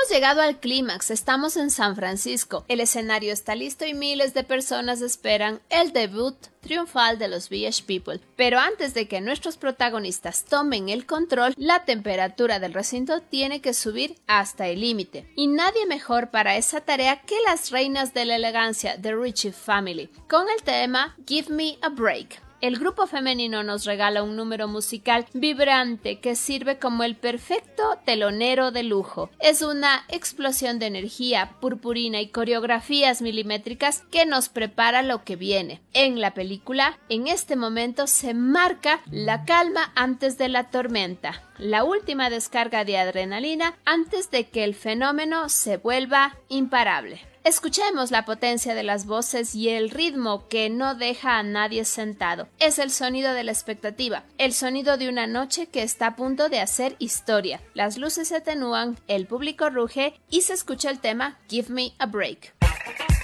Hemos llegado al clímax, estamos en San Francisco, el escenario está listo y miles de personas esperan el debut triunfal de los Village People. Pero antes de que nuestros protagonistas tomen el control, la temperatura del recinto tiene que subir hasta el límite. Y nadie mejor para esa tarea que las reinas de la elegancia, The Ritchie Family, con el tema Give Me a Break. El grupo femenino nos regala un número musical vibrante que sirve como el perfecto telonero de lujo. Es una explosión de energía, purpurina y coreografías milimétricas que nos prepara lo que viene. En la película, en este momento se marca la calma antes de la tormenta, la última descarga de adrenalina antes de que el fenómeno se vuelva imparable. Escuchemos la potencia de las voces y el ritmo que no deja a nadie sentado. Es el sonido de la expectativa, el sonido de una noche que está a punto de hacer historia. Las luces se atenúan, el público ruge y se escucha el tema Give Me a Break.